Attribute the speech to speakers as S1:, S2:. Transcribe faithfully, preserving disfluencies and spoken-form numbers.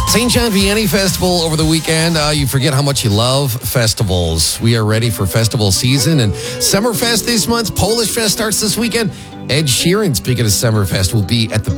S1: Saint John Vianney Festival over the weekend. Uh, you forget how much you love festivals. We are ready for festival season and Summerfest this month. Polish Fest starts this weekend. Ed Sheeran, speaking of Summerfest, will be at the